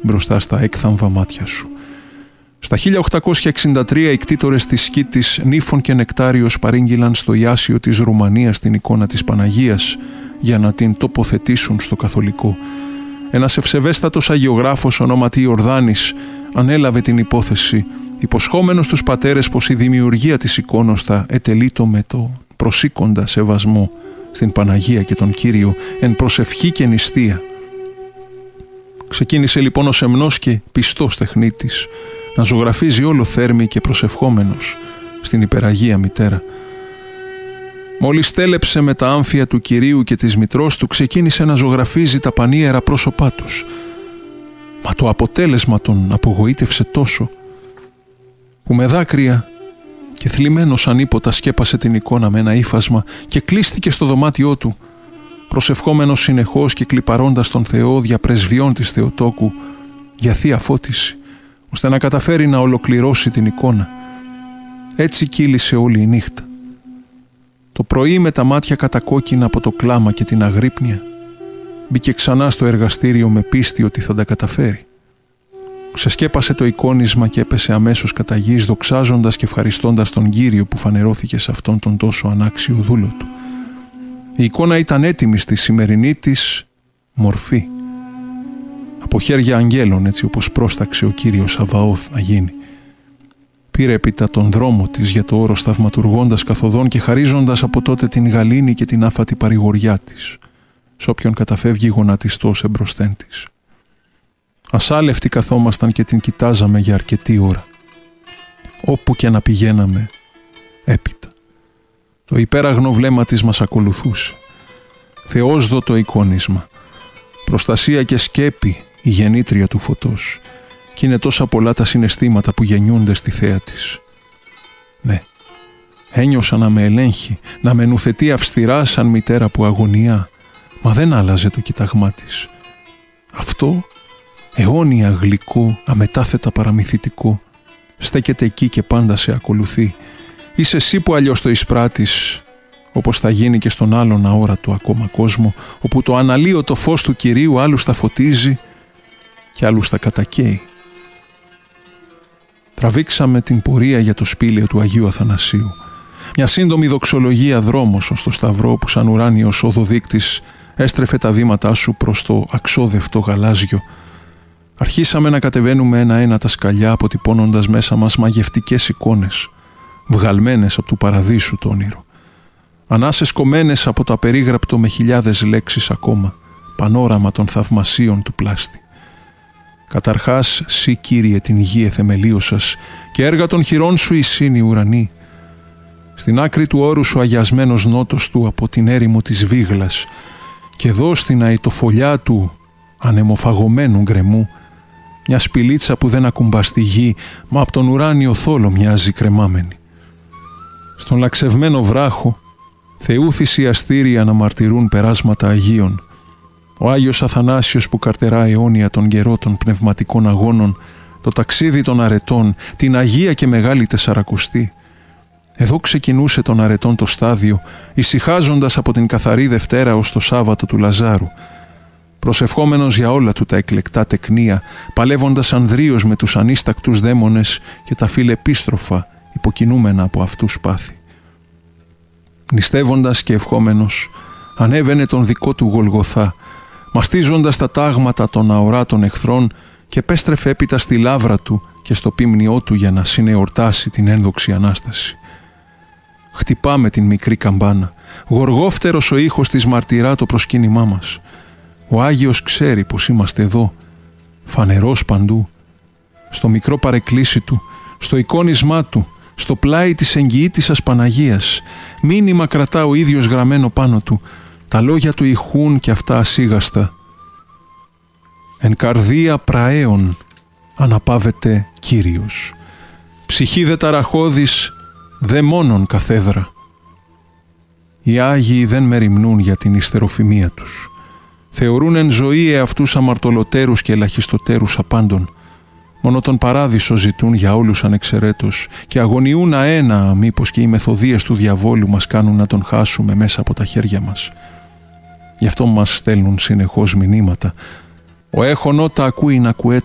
μπροστά στα έκθαμβα μάτια σου. Στα 1863 οι κτήτορες της Σκήτης Νύφων και Νεκτάριος παρήγγειλαν στο Ιάσιο της Ρουμανίας την εικόνα της Παναγίας για να την τοποθετήσουν στο καθολικό. Ένας ευσεβέστατος αγιογράφος ονόματι Ιορδάνης ανέλαβε την υπόθεση, υποσχόμενος τους πατέρες πως η δημιουργία της εικόνος θα ετελείτο με το προσήκοντα σεβασμό στην Παναγία και τον Κύριο εν προσευχή και νηστεία. Ξεκίνησε λοιπόν ο σεμνός και πιστός τεχνίτης να ζωγραφίζει όλο θέρμη και προσευχόμενος στην υπεραγία μητέρα. Μόλις τέλεψε με τα άμφια του Κυρίου και της μητρός του, ξεκίνησε να ζωγραφίζει τα πανίερα πρόσωπά τους. Μα το αποτέλεσμα τον απογοήτευσε τόσο, που με δάκρυα και θλιμμένος ανίποτα σκέπασε την εικόνα με ένα ύφασμα και κλείστηκε στο δωμάτιό του, προσευχόμενος συνεχώς και κλιπαρώντας τον Θεό δια πρεσβειών της Θεοτόκου για θεία φώτιση, ώστε να καταφέρει να ολοκληρώσει την εικόνα. Έτσι κύλησε όλη η νύχτα. Το πρωί με τα μάτια κατακόκκινα από το κλάμα και την αγρύπνια, μπήκε ξανά στο εργαστήριο με πίστη ότι θα τα καταφέρει. Ξεσκέπασε το εικόνισμα και έπεσε αμέσως κατά γης, δοξάζοντας και ευχαριστώντας τον Κύριο που φανερώθηκε σε αυτόν τον τόσο ανάξιο δούλο του. Η εικόνα ήταν έτοιμη στη σημερινή της μορφή. Από χέρια αγγέλων, έτσι όπως πρόσταξε ο Κύριος Σαβαώθ να γίνει. Πήρε έπειτα τον δρόμο της για το όρος θαυματουργώντας καθοδόν και χαρίζοντας από τότε την γαλήνη και την άφατη παρηγοριά της σ' όποιον καταφεύγει γονατιστός εμπροσθέν της. Ασάλευτοι καθόμασταν και την κοιτάζαμε για αρκετή ώρα. Όπου και να πηγαίναμε έπειτα. Το υπέραγνο βλέμμα της μας ακολουθούσε. Θεόσδοτο εικόνισμα. Προστασία και σκέπη η γεννήτρια του φωτός. Κι είναι τόσα πολλά τα συναισθήματα που γεννιούνται στη θέα της. Ναι, ένιωσα να με ελέγχει, να με νουθετεί αυστηρά σαν μητέρα που αγωνιά, μα δεν άλλαζε το κοιταγμά της. Αυτό, αιώνια γλυκό, αμετάθετα παραμυθιτικό, στέκεται εκεί και πάντα σε ακολουθεί. Είσαι εσύ που αλλιώς το εισπράττεις, όπως θα γίνει και στον άλλον αόρατο ακόμα κόσμο, όπου το αναλύωτο φως του Κυρίου άλλους θα φωτίζει και άλλους θα κατακαίει. Τραβήξαμε την πορεία για το σπήλαιο του Αγίου Αθανασίου. Μια σύντομη δοξολογία δρόμος ως το σταυρό που σαν ουράνιος οδοδείκτης έστρεφε τα βήματά σου προς το αξόδευτο γαλάζιο. Αρχίσαμε να κατεβαίνουμε ένα-ένα τα σκαλιά, αποτυπώνοντας μέσα μας μαγευτικές εικόνες, βγαλμένες από του παραδείσου το όνειρο. Ανάσες κομμένες από το απερίγραπτο με χιλιάδες λέξεις ακόμα, πανόραμα των θαυμασίων του πλάστη. Καταρχάς, σύ Κύριε την γη εθεμελίωσας και έργα των χειρών σου εισήν οι ουρανοί. Στην άκρη του όρου σου αγιασμένος νότος του από την έρημο της Βίγλας και εδώ στην αητοφολιά του ανεμοφαγωμένου γκρεμού μια σπηλίτσα που δεν ακουμπά στη γη, μα από τον ουράνιο θόλο μοιάζει κρεμάμενη. Στον λαξευμένο βράχο Θεού θυσιαστήρια να μαρτυρούν περάσματα Αγίων. Ο Άγιος Αθανάσιος που καρτερά αιώνια τον καιρό των πνευματικών αγώνων, το ταξίδι των αρετών, την Αγία και Μεγάλη Τεσσαρακοστή. Εδώ ξεκινούσε των αρετών το στάδιο, ησυχάζοντας από την καθαρή Δευτέρα ως το Σάββατο του Λαζάρου, προσευχόμενος για όλα του τα εκλεκτά τεκνία, παλεύοντας ανδρίως με τους ανίστακτους δαίμονες και τα φιλεπίστροφα υποκινούμενα από αυτούς πάθη. Νηστεύοντας και ευχόμενος, ανέβαινε τον δικό του Γολγοθά, μαστίζοντας τα τάγματα των αοράτων εχθρών και επέστρεφε έπειτα στη λάβρα του και στο πίμνιό του για να συνεορτάσει την ένδοξη Ανάσταση. Χτυπάμε την μικρή καμπάνα, γοργόφτερος ο ήχος της μαρτυρά το προσκύνημά μας. Ο Άγιος ξέρει πως είμαστε εδώ, φανερός παντού, στο μικρό παρεκκλήσι του, στο εικόνισμά του, στο πλάι της εγγυήτισσας Παναγίας. Μήνυμα κρατά ο ίδιος γραμμένο πάνω του, τα λόγια του ηχούν και αυτά ασίγαστα. Εν καρδία πραέων αναπαύεται Κύριος. Ψυχή δε ταραχώδης, δε μόνον καθέδρα. Οι Άγιοι δεν μεριμνούν για την υστεροφημία τους. Θεωρούν εν ζωή εαυτούς αμαρτωλοτέρους και ελαχιστοτέρους απάντων. Μόνο τον παράδεισο ζητούν για όλους ανεξαιρέτως και αγωνιούν αένα μήπως και οι μεθοδίες του διαβόλου μας κάνουν να τον χάσουμε μέσα από τα χέρια μας. Γι' αυτό μας στέλνουν συνεχώς μηνύματα. Ο έχων ότα ακούει να